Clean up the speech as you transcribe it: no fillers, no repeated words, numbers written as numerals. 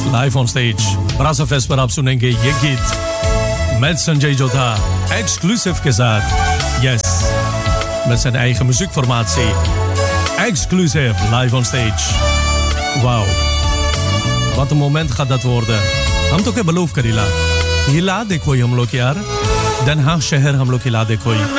Live on stage ब्रासा फेस्ट पर आप सुनेंगे ये गीत met Sanjay Jodha, exclusive के साथ. Yes, met zijn eigen muziekformatie. Exclusive, live on stage. Wauw. Wat een moment gaat dat worden. हम तो क्या बलूफ करीला हिला देखो हम लोग यार Den Haag शहर हम लोग हिला देखो